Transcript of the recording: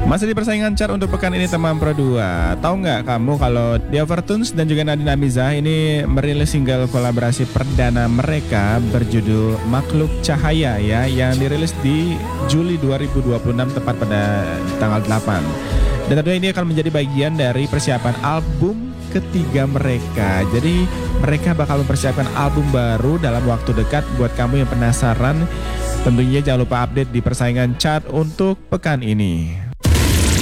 Masih di persaingan chart untuk pekan ini teman Pro 2. Tahu nggak kamu kalau The Overtones dan juga Nadine Amizah ini merilis single kolaborasi perdana mereka berjudul Makhluk Cahaya ya, yang dirilis di Juli 2026 tepat pada tanggal 8. Dan tentunya ini akan menjadi bagian dari persiapan album ketiga mereka. Jadi mereka bakal mempersiapkan album baru dalam waktu dekat. Buat kamu yang penasaran, tentunya jangan lupa update di persaingan chart untuk pekan ini.